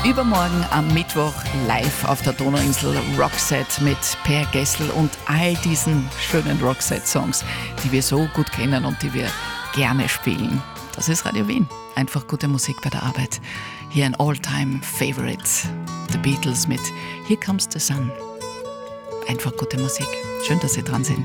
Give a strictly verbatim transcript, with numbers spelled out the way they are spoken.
Übermorgen am Mittwoch live auf der Donauinsel Rockset mit Per Gessel und all diesen schönen Rockset-Songs, die wir so gut kennen und die wir gerne spielen. Das ist Radio Wien. Einfach gute Musik bei der Arbeit. Hier ein All-Time-Favorite. The Beatles mit Here Comes the Sun. Einfach gute Musik. Schön, dass Sie dran sind.